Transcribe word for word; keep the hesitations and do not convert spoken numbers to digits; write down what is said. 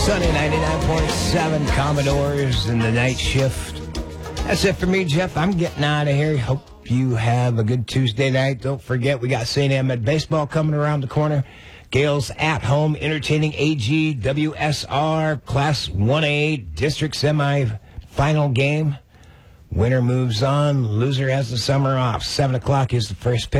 Sunny ninety-nine point seven Commodores in the night shift. That's it for me, Jeff. I'm getting out of here. Hope you have a good Tuesday night. Don't forget, we got Saint Amand baseball coming around the corner. Gales at home entertaining A G W S R Class one A District Semi-Final game. Winner moves on. Loser has the summer off. seven o'clock is the first pitch.